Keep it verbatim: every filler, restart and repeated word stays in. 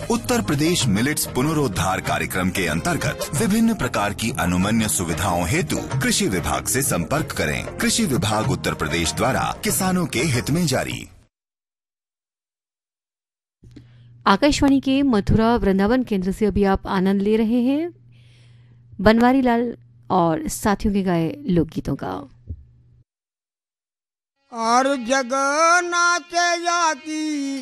Uttar Pradesh millets पुनरोद्धार कार्यक्रम के अंतर्गत विभिन्न प्रकार की अनुमन्य सुविधाओं हेतु कृषि विभाग से संपर्क करें। कृषि विभाग उत्तर प्रदेश द्वारा किसानों के हित में जारी। आकाशवाणी के मथुरा वृंदावन केंद्र से अभी आप आनंद ले रहे हैं बनवारी लाल और साथियों के गाए लोकगीतों का। और जगन्नाथ या की